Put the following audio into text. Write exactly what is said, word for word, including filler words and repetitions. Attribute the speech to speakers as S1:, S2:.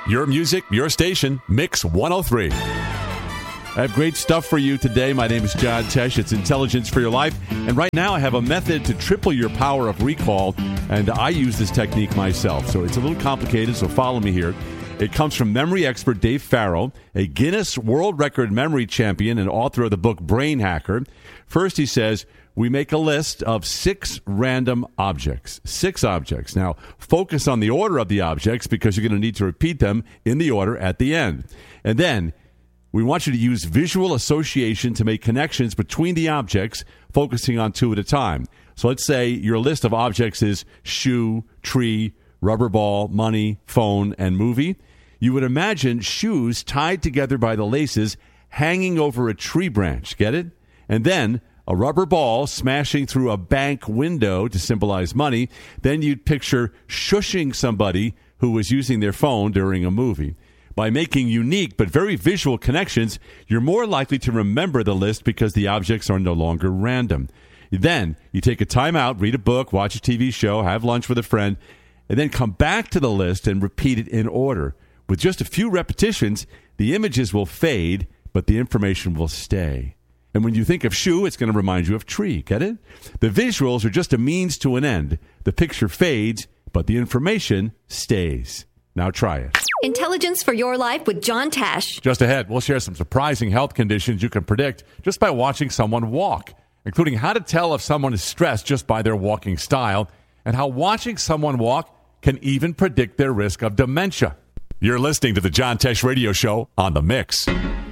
S1: Your music, your station, Mix one oh three. I have great stuff for you today. My name is John Tesh. It's Intelligence for Your Life. And right now I have a method to triple your power of recall. And I use this technique myself. So it's a little complicated, so follow me here. It comes from memory expert Dave Farrow, a Guinness World Record memory champion and author of the book Brain Hacker. First, he says, we make a list of six random objects. Six objects. Now, focus on the order of the objects because you're going to need to repeat them in the order at the end. And then, we want you to use visual association to make connections between the objects, focusing on two at a time. So let's say your list of objects is shoe, tree, rubber ball, money, phone, and movie. You would imagine shoes tied together by the laces hanging over a tree branch. Get it? And then a rubber ball smashing through a bank window to symbolize money. Then you'd picture shushing somebody who was using their phone during a movie. By making unique but very visual connections, you're more likely to remember the list because the objects are no longer random. Then you take a time out, read a book, watch a T V show, have lunch with a friend, and then come back to the list and repeat it in order. With just a few repetitions, the images will fade, but the information will stay. And when you think of shoe, it's going to remind you of tree. Get it? The visuals are just a means to an end. The picture fades, but the information stays. Now try it.
S2: Intelligence for Your Life with John Tesh.
S1: Just ahead, we'll share some surprising health conditions you can predict just by watching someone walk, including how to tell if someone is stressed just by their walking style, and how watching someone walk can even predict their risk of dementia. You're listening to the John Tesh Radio Show on The Mix.